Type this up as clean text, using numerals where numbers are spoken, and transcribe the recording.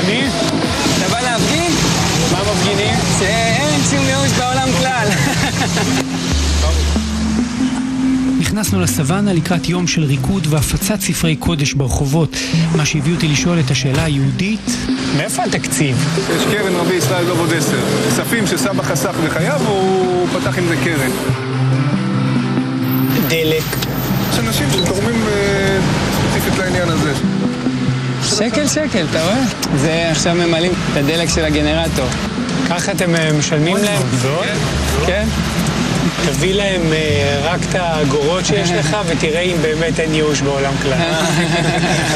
אני? אתה בא להפגין? מה מפגינים? שאין שום ייאוש בעולם כלל. נכנסנו לסוואנה לקראת יום של ריקוד והפצת ספרי קודש ברחובות, מה שהביא אותי לשאול את השאלה היהודית: מאיפה התקציב? יש קרן רבי ישראל דוב עוד 10. כספים שסבא חסך בחייו, הוא פתח עם זה קרן. דלק. יש אנשים שתורמים ספציפית לעניין הזה. שקל, אתה רואה? זה עכשיו ממלאים את הדלק של הגנרטור. ככה אתם משלמים להם? כן? תביא להם רק את האגורות שיש לך ותראה אם באמת אין ייאוש בעולם כלל.